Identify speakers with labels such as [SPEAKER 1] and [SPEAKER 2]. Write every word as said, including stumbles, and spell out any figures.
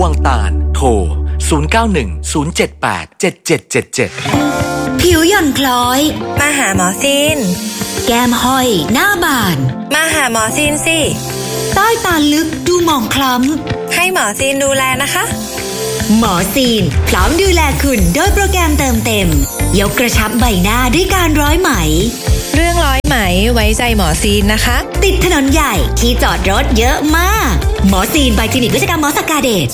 [SPEAKER 1] วังตาลโทรศูนย์ เก้า หนึ่ง ศูนย์ เจ็ด แปด เจ็ด เจ็ด เจ็ด เจ็ด
[SPEAKER 2] ผิวหย่อนคล้อย
[SPEAKER 3] มาหาหมอซีน
[SPEAKER 2] แก้มห้อยหน้าบาน
[SPEAKER 3] มาหาหมอซีนสิ
[SPEAKER 2] ใต้ตาลึกดูหมองคล้ำ
[SPEAKER 3] ให้หมอซีนดูแลนะคะ
[SPEAKER 2] หมอซีนพร้อมดูแลคุณโดยโปรแกรมเติมเต็มยกกระชับใบหน้าด้วยการร้อยไหม
[SPEAKER 3] เรื่องร้อยไหมไว้ใจหมอซีนนะคะ
[SPEAKER 2] ติดถนนใหญ่ที่จอดรถเยอะมากหมอซีนใบคลินิกวิศวกรรมหมอสกาเดช